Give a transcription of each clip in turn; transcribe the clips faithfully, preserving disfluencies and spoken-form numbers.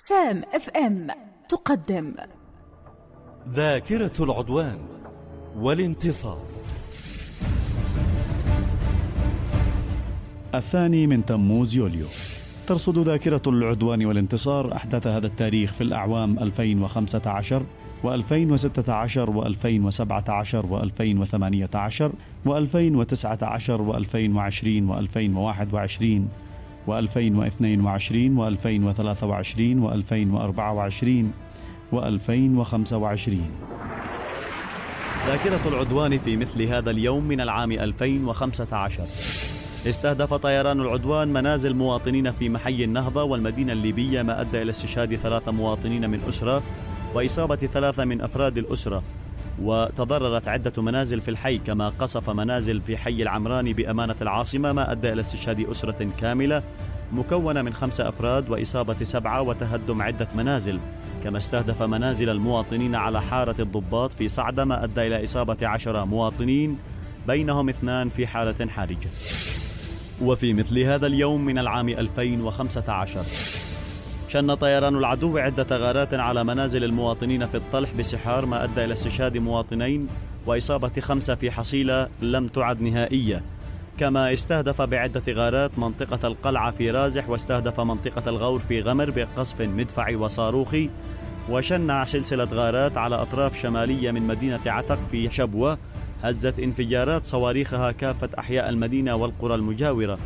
سام اف ام تقدم ذاكرة العدوان والانتصار. الثاني من تموز يوليو. ترصد ذاكرة العدوان والانتصار أحداث هذا التاريخ في الأعوام ألفين وخمسة عشر وألفين وستة عشر وألفين وسبعة عشر وألفين وثمانية عشر وألفين وتسعة عشر وألفين وعشرين وألفين وواحد وعشرين وألفين واثنين وعشرين وألفين وثلاثة وعشرين وألفين وأربعة وعشرين وألفين وخمسة وعشرين. ذاكرة العدوان في مثل هذا اليوم من العام ألفين وخمسة عشر. استهدف طيران العدوان منازل مواطنين في محي النهضة والمدينة الليبية، ما أدى إلى استشهاد ثلاثة مواطنين من أسرة وإصابة ثلاثة من أفراد الأسرة، وتضررت عدة منازل في الحي، كما قصف منازل في حي العمراني بأمانة العاصمة، ما أدى إلى استشهاد أسرة كاملة مكونة من خمسة أفراد وإصابة سبعة وتهدم عدة منازل، كما استهدف منازل المواطنين على حارة الضباط في صعدة، ما أدى إلى إصابة عشرة مواطنين بينهم اثنان في حالة حرجة. وفي مثل هذا اليوم من العام ألفين وخمسة عشر شن طيران العدو عدة غارات على منازل المواطنين في الطلح بسحار، ما أدى إلى استشهاد مواطنين وإصابة خمسة في حصيلة لم تعد نهائية، كما استهدف بعدة غارات منطقة القلعة في رازح، واستهدف منطقة الغور في غمر بقصف مدفعي وصاروخي، وشنع سلسلة غارات على أطراف شمالية من مدينة عتق في شبوة، هزت انفجارات صواريخها كافة أحياء المدينة والقرى المجاورة.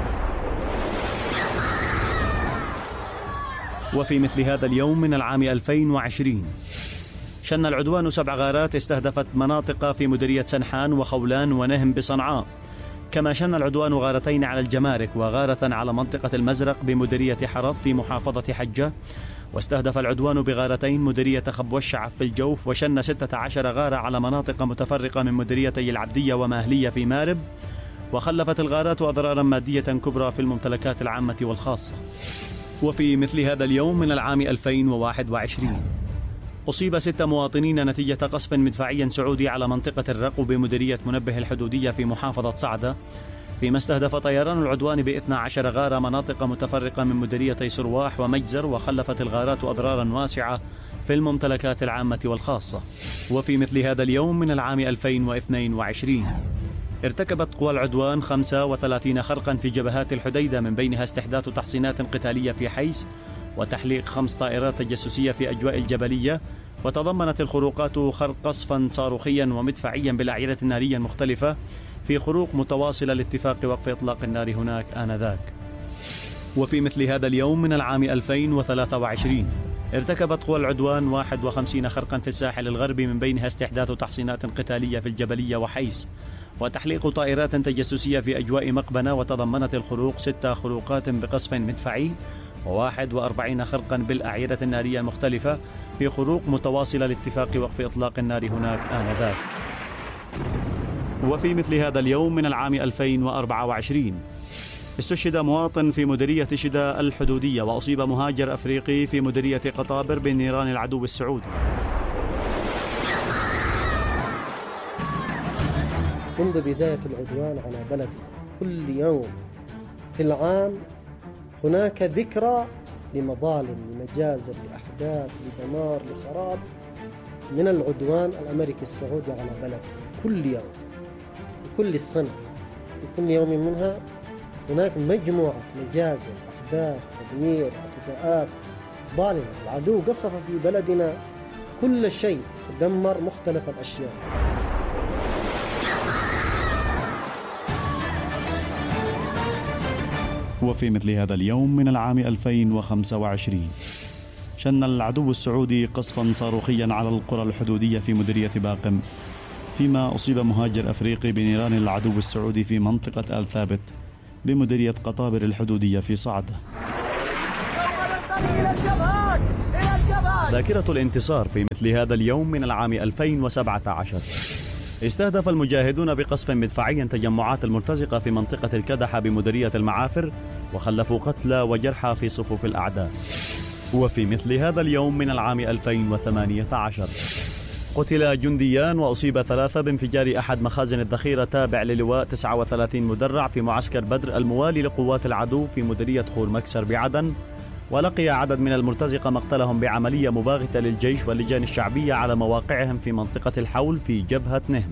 وفي مثل هذا اليوم من العام ألفين وعشرين شن العدوان سبع غارات استهدفت مناطق في مديرية سنحان وخولان ونهم بصنعاء، كما شن العدوان غارتين على الجمارك وغارة على منطقة المزرق بمديرية حرض في محافظة حجة، واستهدف العدوان بغارتين مديرية خب والشعف في الجوف، وشن ستة عشر غارة على مناطق متفرقة من مديريتي العبدية وماهلية في مارب، وخلفت الغارات أضرارا مادية كبرى في الممتلكات العامة والخاصة. وفي مثل هذا اليوم من العام ألفين وواحد وعشرين أصيب ستة مواطنين نتيجة قصف مدفعي سعودي على منطقة الرقو بمديرية منبه الحدودية في محافظة صعدة، فيما استهدف طيران العدوان باثنتي عشرة غارة مناطق متفرقة من مديريتي سرواح ومجزر، وخلفت الغارات أضرارا واسعة في الممتلكات العامة والخاصة. وفي مثل هذا اليوم من العام ألفين واثنين وعشرين ارتكبت قوى العدوان خمسة وثلاثين خرقا في جبهات الحديدة، من بينها استحداث تحصينات قتالية في حيس وتحليق خمس طائرات تجسسية في أجواء الجبلية، وتضمنت الخروقات خرق قصفا صاروخيا ومدفعيا بالأعيرة النارية المختلفة في خروق متواصلة لاتفاق وقف إطلاق النار هناك آنذاك. وفي مثل هذا اليوم من العام ألفين وثلاثة وعشرين ارتكبت قوى العدوان واحد وخمسين خرقا في الساحل الغربي، من بينها استحداث تحصينات قتالية في الجبلية وحيس وتحليق طائرات تجسسية في أجواء مقبنة، وتضمنت الخروق ست خروقات بقصف مدفعي وواحد وأربعين خرقا بالأعيرة النارية المختلفة في خروق متواصلة لاتفاق وقف إطلاق النار هناك آنذاك. وفي مثل هذا اليوم من العام ألفين وأربعة وعشرين استشهد مواطن في مديرية شدة الحدودية، وأصيب مهاجر أفريقي في مديرية قطابر بنيران العدو السعودي. منذ بداية العدوان على بلدنا كل يوم في العام هناك ذكرى لمظالم، لمجازر، لأحداث، لدمار، لخراب من العدوان الأمريكي السعودي على بلدنا كل يوم، كل السنة، في كل يوم منها هناك مجموعة مجازر، أحداث، تدمير، اعتداءات ظالمة. العدو قصف في بلدنا كل شيء، دمر مختلف الأشياء. وفي مثل هذا اليوم من العام ألفين وخمسة وعشرين شن العدو السعودي قصفا صاروخيا على القرى الحدودية في مديرية باقم، فيما أصيب مهاجر أفريقي بنيران العدو السعودي في منطقة آل ثابت بمديرية قطابر الحدودية في صعدة. ذاكرة الانتصار في مثل هذا اليوم من العام ألفين وسبعة عشر استهدف المجاهدون بقصف مدفعي تجمعات المرتزقة في منطقة الكدحة بمديرية المعافر، وخلفوا قتلى وجرحى في صفوف الأعداء. وفي مثل هذا اليوم من العام ألفين وثمانية عشر قتل جنديان وأصيب ثلاثة بانفجار أحد مخازن الذخيرة تابع للواء تسعة وثلاثين مدرع في معسكر بدر الموالي لقوات العدو في مديرية خور مكسر بعدن، ولقي عدد من المرتزقة مقتلهم بعملية مباغتة للجيش واللجان الشعبية على مواقعهم في منطقة الحول في جبهة نهم.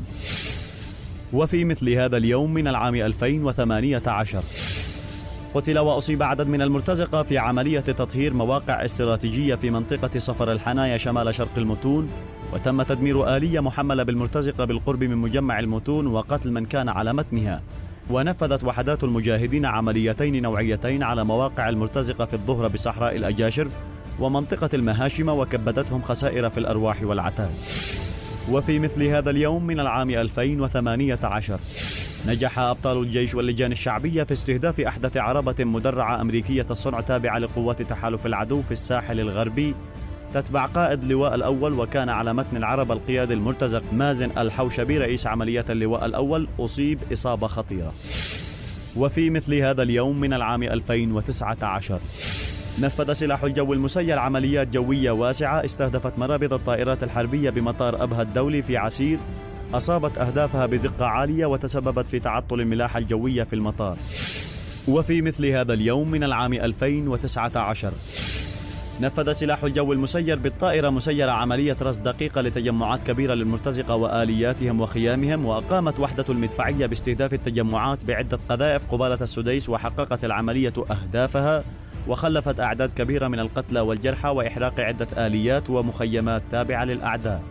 وفي مثل هذا اليوم من العام ألفين وثمانية عشر قتل وأصيب عدد من المرتزقة في عملية تطهير مواقع استراتيجية في منطقة صفر الحنايا شمال شرق المتون، وتم تدمير آلية محملة بالمرتزقة بالقرب من مجمع المتون وقتل من كان على متنها. ونفذت وحدات المجاهدين عمليتين نوعيتين على مواقع المرتزقة في الظهر بصحراء الأجاشر ومنطقة المهاشمة، وكبدتهم خسائر في الأرواح والعتاد. وفي مثل هذا اليوم من العام ألفين وثمانية عشر نجح أبطال الجيش واللجان الشعبية في استهداف أحدث عربة مدرعة أمريكية الصنع تابعة لقوات تحالف العدو في الساحل الغربي، تتبع قائد اللواء الأول، وكان على متن العربة القيادي المرتزق مازن الحوشبي رئيس عمليات اللواء الأول، أصيب إصابة خطيرة. وفي مثل هذا اليوم من العام ألفين وتسعة عشر نفذ سلاح الجو المسير عمليات جوية واسعة استهدفت مرابط الطائرات الحربية بمطار أبها الدولي في عسير، أصابت أهدافها بدقة عالية وتسببت في تعطل الملاحة الجوية في المطار. وفي مثل هذا اليوم من العام ألفين وتسعة عشر نفذ سلاح الجو المسير بالطائرة مسيرة عملية رصد دقيقة لتجمعات كبيرة للمرتزقة وآلياتهم وخيامهم، وأقامت وحدة المدفعية باستهداف التجمعات بعدة قذائف قبالة السديس، وحققت العملية أهدافها وخلفت أعداد كبيرة من القتلى والجرحى وإحراق عدة آليات ومخيمات تابعة للأعداء.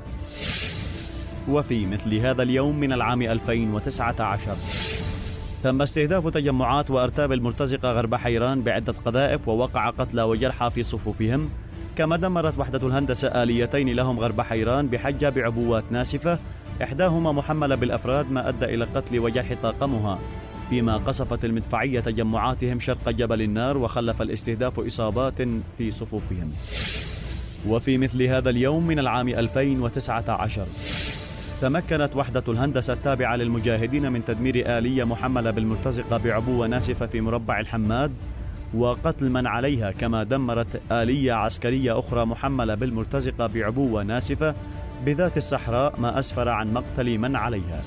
وفي مثل هذا اليوم من العام ألفين وتسعة عشر تم استهداف تجمعات وأرتاب المرتزقة غرب حيران بعدة قذائف، ووقع قتلى وجرحى في صفوفهم. كما دمرت وحدة الهندسة آليتين لهم غرب حيران بحجة بعبوات ناسفة، إحداهما محملة بالأفراد ما أدى إلى قتل وجرح طاقمها، فيما قصفت المدفعية تجمعاتهم شرق جبل النار، وخلف الاستهداف إصابات في صفوفهم. وفي مثل هذا اليوم من العام ألفين وتسعة عشر تمكنت وحدة الهندسة التابعة للمجاهدين من تدمير آلية محملة بالمرتزقة بعبوة ناسفة في مربع الحماد وقتل من عليها، كما دمرت آلية عسكرية أخرى محملة بالمرتزقة بعبوة ناسفة بذات الصحراء، ما أسفر عن مقتل من عليها.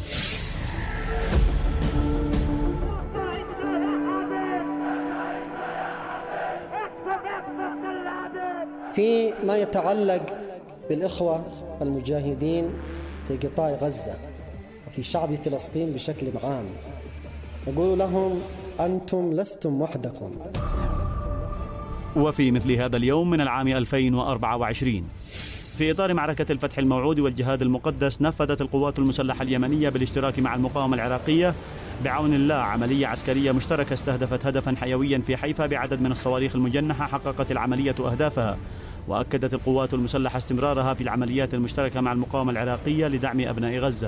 في ما يتعلق بالإخوة المجاهدين في قطاع غزة وفي شعب فلسطين بشكل عام، نقول لهم أنتم لستم وحدكم. وفي مثل هذا اليوم من العام ألفين وأربعة وعشرين في إطار معركة الفتح الموعود والجهاد المقدس، نفذت القوات المسلحة اليمنية بالاشتراك مع المقاومة العراقية بعون الله عملية عسكرية مشتركة استهدفت هدفا حيويا في حيفا بعدد من الصواريخ المجنحة، حققت العملية أهدافها. وأكدت القوات المسلحة استمرارها في العمليات المشتركة مع المقاومة العراقية لدعم أبناء غزة.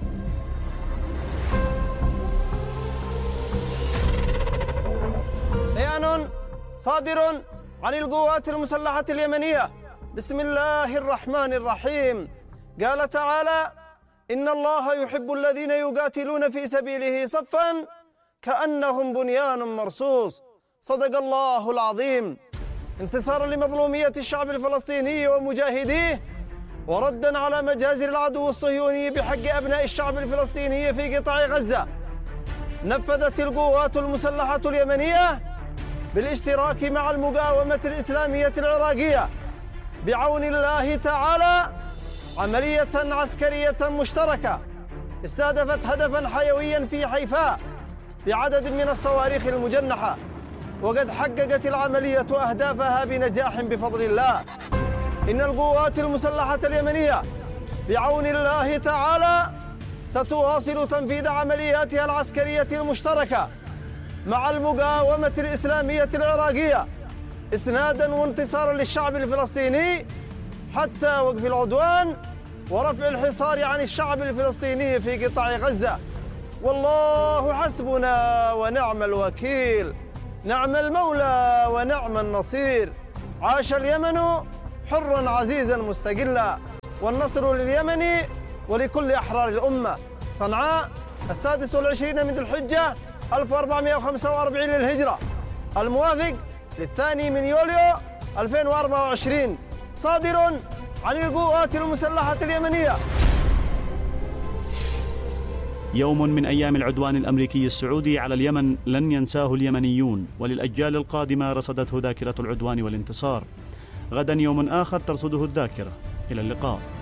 بيان صادر عن القوات المسلحة اليمنية بسم الله الرحمن الرحيم. قال تعالى: إن الله يحب الذين يقاتلون في سبيله صفا كأنهم بنيان مرصوص. صدق الله العظيم. انتصارا لمظلومية الشعب الفلسطيني ومجاهديه، وردا على مجازر العدو الصهيوني بحق أبناء الشعب الفلسطيني في قطاع غزة، نفذت القوات المسلحة اليمنية بالاشتراك مع المقاومة الإسلامية العراقية بعون الله تعالى عملية عسكرية مشتركة استهدفت هدفا حيويا في حيفاء بعدد من الصواريخ المجنحة، وقد حققت العملية أهدافها بنجاح بفضل الله. إن القوات المسلحة اليمنية بعون الله تعالى ستواصل تنفيذ عملياتها العسكرية المشتركة مع المقاومة الإسلامية العراقية إسنادا وانتصارا للشعب الفلسطيني حتى وقف العدوان ورفع الحصار عن الشعب الفلسطيني في قطاع غزة. والله حسبنا ونعم الوكيل، نعم المولى ونعم النصير. عاش اليمن حرا عزيزا مستقلا، والنصر لليمن ولكل أحرار الأمة. صنعاء السادس والعشرين من ذي الحجة ألف وأربعمائة وخمسة وأربعين للهجرة، الموافق للثاني من يوليو ألفين وأربعة وعشرين، صادر عن القوات المسلحة اليمنية. يوم من أيام العدوان الأمريكي السعودي على اليمن لن ينساه اليمنيون، وللأجيال القادمة رصدته ذاكرة العدوان والانتصار. غدا يوم آخر ترصده الذاكرة. إلى اللقاء.